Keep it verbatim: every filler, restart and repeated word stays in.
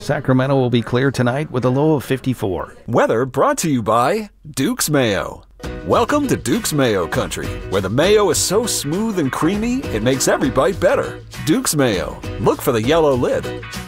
Sacramento will be clear tonight with a low of fifty-four. Weather brought to you by Duke's Mayo. Welcome to Duke's Mayo Country, where the mayo is so smooth and creamy, it makes every bite better. Duke's Mayo. Look for the yellow lid.